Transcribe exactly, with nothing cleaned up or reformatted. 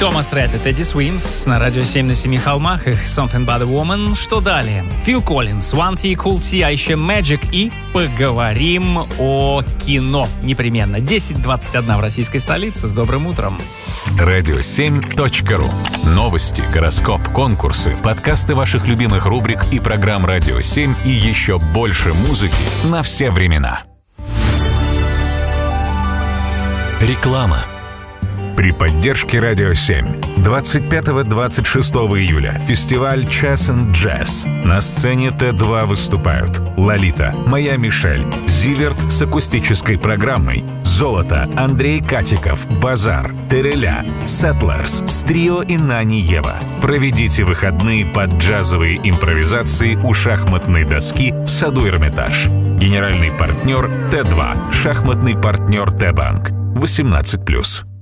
Томас Ред и Тедди Свимс на радио семь на семи холмах. Их Something About a Woman. Что далее? Фил Коллинз, One T, Cool T, а еще Magic. И поговорим о кино. Непременно. десять двадцать один в российской столице. С добрым утром. радио семь точка ру. Новости, гороскоп, конкурсы, подкасты ваших любимых рубрик и программ «Радио семь» и еще больше музыки на все времена. Реклама. При поддержке «Радио семь» двадцать пятого — двадцать шестого июля фестиваль Chess and Jazz. На сцене Т два выступают Лолита, Моя Мишель, Зиверт с акустической программой, Золото, Андрей Катиков, Базар, Тереля, Settlers, Стрио и Нани Ева. Проведите выходные под джазовые импровизации у шахматной доски в саду Эрмитаж. Генеральный партнер Т два, шахматный партнер Т-банк. восемнадцать плюс.